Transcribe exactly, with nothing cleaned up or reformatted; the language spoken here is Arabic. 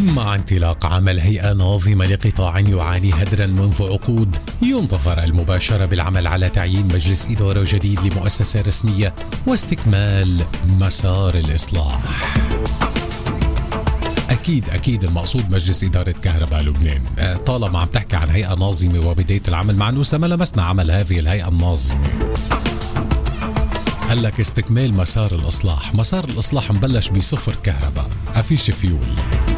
مع انطلاق عمل هيئة ناظمة لقطاع يعاني هدرا منذ عقود، ينتظر المباشرة بالعمل على تعيين مجلس إدارة جديد لمؤسسة رسمية واستكمال مسار الإصلاح. أكيد أكيد المقصود مجلس إدارة كهرباء لبنان. طالما عم تحكي عن هيئة ناظمة وبداية العمل، مع أنه ما لمسنا عمل هذه الهيئة الناظمة. قال لك استكمال مسار الإصلاح. مسار الإصلاح مبلش بصفر كهرباء، أفيش فيول.